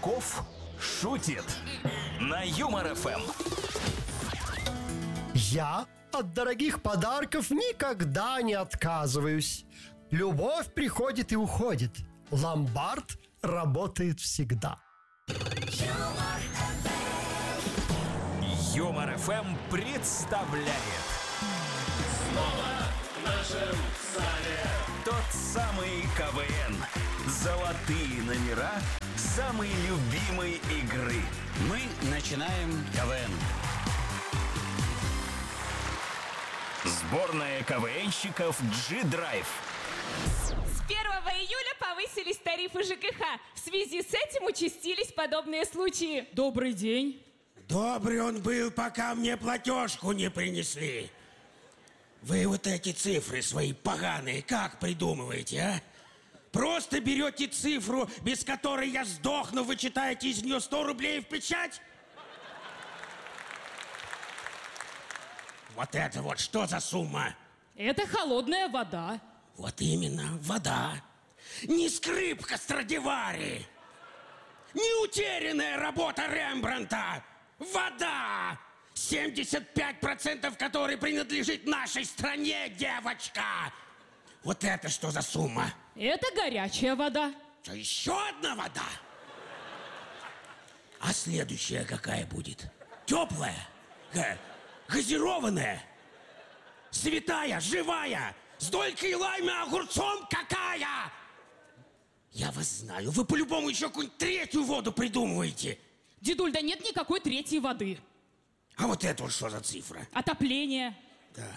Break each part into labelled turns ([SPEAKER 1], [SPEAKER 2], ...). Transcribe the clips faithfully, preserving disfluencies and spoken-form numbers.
[SPEAKER 1] Кошельков шутит на Юмор ФМ.
[SPEAKER 2] Я от дорогих подарков никогда не отказываюсь. Любовь приходит и уходит. Ломбард работает всегда.
[SPEAKER 1] Юмор ФМ представляет
[SPEAKER 3] Снова в нашем зале
[SPEAKER 1] тот самый КВН. Золотые номера самой любимой игры.
[SPEAKER 4] Мы начинаем КВН.
[SPEAKER 1] Сборная КВНщиков G-Drive.
[SPEAKER 5] С первого июля повысились тарифы ЖКХ. В связи с этим участились подобные случаи. Добрый день.
[SPEAKER 6] Добрый он был, пока мне платежку не принесли. Вы вот эти цифры свои поганые как придумываете, а? Просто берете цифру, без которой я сдохну, вычитаете из нее сто рублей в печать? Вот это вот что за сумма?
[SPEAKER 5] Это холодная вода.
[SPEAKER 6] Вот именно, вода. Не скрипка Страдивари. Не утерянная работа Рембрандта. Вода! семьдесят пять процентов которой принадлежит нашей стране, девочка! Вот это что за сумма?
[SPEAKER 5] Это горячая вода.
[SPEAKER 6] Что, еще одна вода? А следующая какая будет? Теплая? Га- газированная? Святая, живая? С долькой лайма и огурцом какая? Я вас знаю, вы по-любому еще какую-нибудь третью воду придумываете.
[SPEAKER 5] Дедуль, да нет никакой третьей воды.
[SPEAKER 6] А вот это вот что за цифра?
[SPEAKER 5] Отопление.
[SPEAKER 6] Да.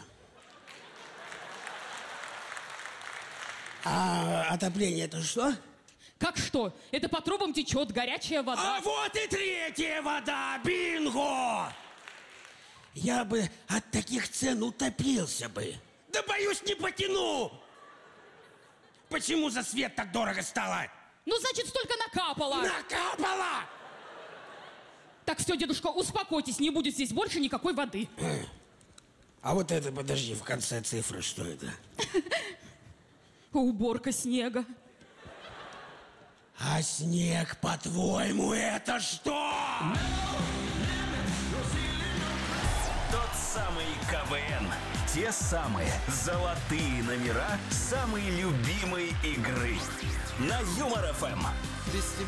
[SPEAKER 6] А отопление это что?
[SPEAKER 5] Как что? Это по трубам течет горячая вода.
[SPEAKER 6] А вот и третья вода! Бинго! Я бы от таких цен утопился бы. Да боюсь, не потяну! Почему за свет так дорого стало?
[SPEAKER 5] Ну, значит, столько накапало.
[SPEAKER 6] Накапало!
[SPEAKER 5] Так, все, дедушка, успокойтесь, не будет здесь больше никакой воды.
[SPEAKER 6] А вот это, подожди, в конце цифры, что это?
[SPEAKER 5] Уборка снега.
[SPEAKER 6] А снег, по-твоему, это что?
[SPEAKER 1] Тот самый КВН. Те самые золотые номера самой любимой игры. На Юмор ФМ.